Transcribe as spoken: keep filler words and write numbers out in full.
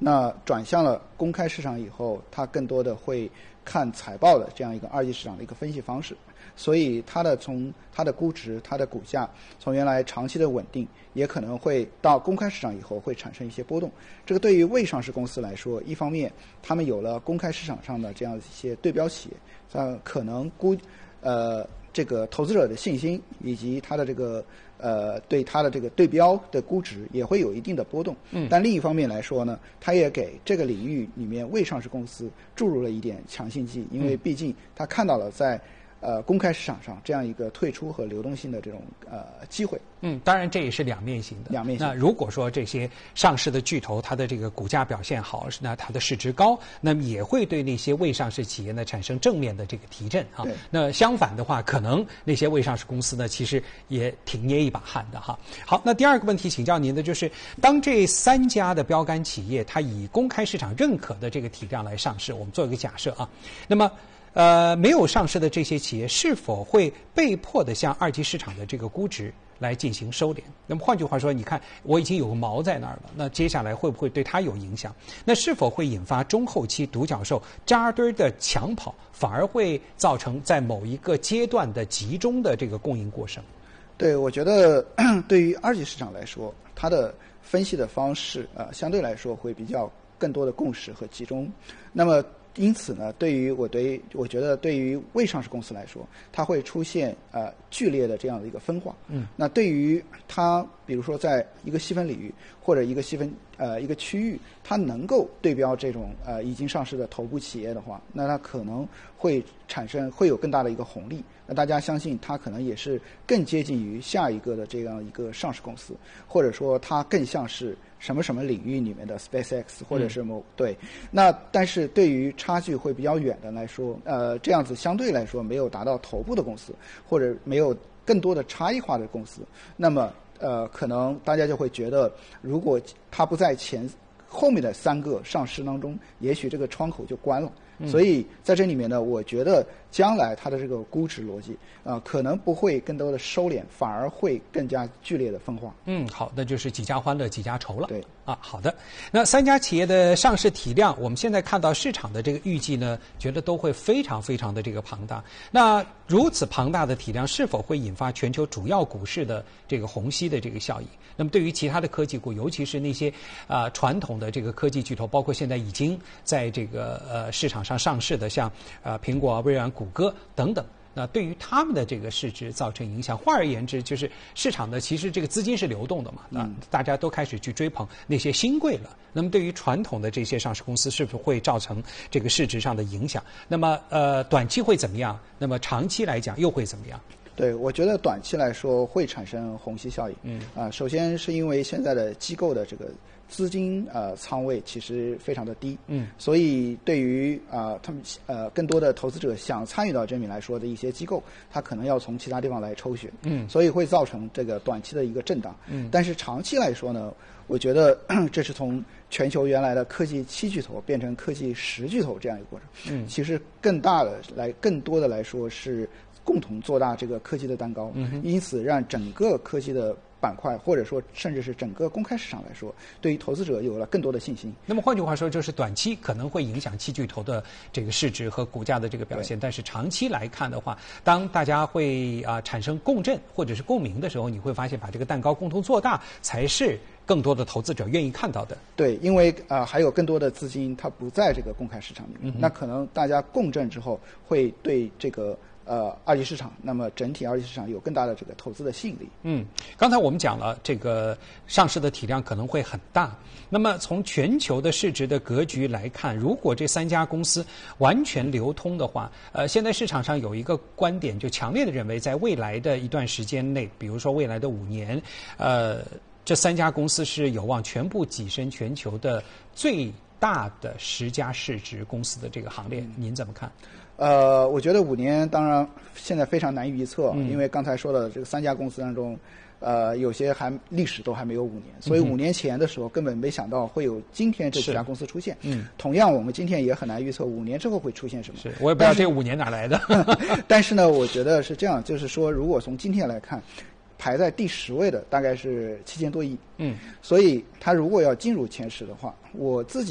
那转向了公开市场以后，它更多的会看财报的这样一个二级市场的一个分析方式，所以它的从它的估值、它的股价从原来长期的稳定，也可能会到公开市场以后会产生一些波动。这个对于未上市公司来说，一方面他们有了公开市场上的这样一些对标企业，呃，可能估呃这个投资者的信心以及它的这个呃对它的这个对标的估值也会有一定的波动。嗯，但另一方面来说呢，它也给这个领域里面未上市公司注入了一点强心剂，因为毕竟它看到了在呃公开市场上这样一个退出和流动性的这种呃机会。 嗯，当然这也是两面性的。 两面性。 那如果说这些上市的巨头它的这个股价表现好，那它的市值高，那么也会对那些未上市企业呢产生正面的这个提振啊。那相反的话，可能那些未上市公司呢，其实也挺捏一把汗的哈。好，那第二个问题请教您的就是，当这三家的标杆企业它以公开市场认可的这个体量来上市，我们做一个假设啊，那么。呃，没有上市的这些企业是否会被迫的向二级市场的这个估值来进行收敛？那么换句话说，你看我已经有个锚在那儿了，那接下来会不会对它有影响？那是否会引发中后期独角兽扎堆的抢跑，反而会造成在某一个阶段的集中的这个供应过剩？ 对，我觉得对于二级市场来说，它的分析的方式呃相对来说会比较更多的共识和集中。那么因此呢，对于我对我觉得对于未上市公司来说，它会出现呃剧烈的这样的一个分化。嗯，那对于它，比如说在一个细分领域或者一个细分呃一个区域，它能够对标这种呃已经上市的头部企业的话，那它可能会产生会有更大的一个红利。那大家相信它可能也是更接近于下一个的这样一个上市公司，或者说它更像是什么什么领域里面的 SpaceX 或者是某、嗯、对。那但是对于差距会比较远的来说，呃，这样子相对来说没有达到头部的公司，或者没有更多的差异化的公司，那么呃，可能大家就会觉得，如果它不在前后面的三个上市当中，也许这个窗口就关了。嗯、所以在这里面呢，我觉得将来它的这个估值逻辑啊、呃，可能不会更多的收敛，反而会更加剧烈的分化。 嗯，好，那就是几家欢乐几家愁了。 对啊，好的。那三家企业的上市体量，我们现在看到市场的这个预计呢，觉得都会非常非常的这个庞大。那如此庞大的体量，是否会引发全球主要股市的这个虹吸的这个效应？那么对于其他的科技股，尤其是那些啊、呃、传统的这个科技巨头，包括现在已经在这个呃市场上上市的，像呃苹果、微软、谷歌等等。那对于他们的这个市值造成影响，换而言之，就是市场的其实这个资金是流动的嘛，那大家都开始去追捧那些新贵了。那么对于传统的这些上市公司，是不是会造成这个市值上的影响？那么呃，短期会怎么样？那么长期来讲又会怎么样？ 对，我觉得短期来说会产生虹吸效应。嗯啊、呃，首先是因为现在的机构的这个资金呃仓位其实非常的低，嗯，所以对于啊、呃、他们呃更多的投资者想参与到这里面来说的一些机构，他可能要从其他地方来抽血，嗯，所以会造成这个短期的一个震荡。嗯，但是长期来说呢，我觉得这是从全球原来的科技七巨头变成科技十巨头这样一个过程。嗯，其实更大的来更多的来说是共同做大这个科技的蛋糕，嗯、因此让整个科技的板块，或者说甚至是整个公开市场来说，对于投资者有了更多的信心。 那么换句话说，就是短期可能会影响七巨头的这个市值和股价的这个表现，但是长期来看的话，当大家会啊、呃、产生共振或者是共鸣的时候，你会发现把这个蛋糕共同做大才是更多的投资者愿意看到的。 对，因为啊、呃、还有更多的资金它不在这个公开市场里面，嗯、那可能大家共振之后会对这个。呃，二级市场，那么整体二级市场有更大的这个投资的吸引力。 嗯，刚才我们讲了，这个上市的体量可能会很大。那么从全球的市值的格局来看，如果这三家公司完全流通的话，呃，现在市场上有一个观点，就强烈的认为，在未来的一段时间内，比如说未来的五年，呃，这三家公司是有望全部跻身全球的最大的十家市值公司的这个行列。您怎么看？ 呃，我觉得五年当然现在非常难以预测，嗯、因为刚才说的这个三家公司当中，呃，有些还历史都还没有五年，所以五年前的时候根本没想到会有今天这几家公司出现。嗯，同样我们今天也很难预测五年之后会出现什么。 是，我也不知道这五年哪来的。 但是呢，我觉得是这样，就是说，如果从今天来看，排在第十位的大概是七千多亿。嗯，所以它如果要进入前十的话，我自己。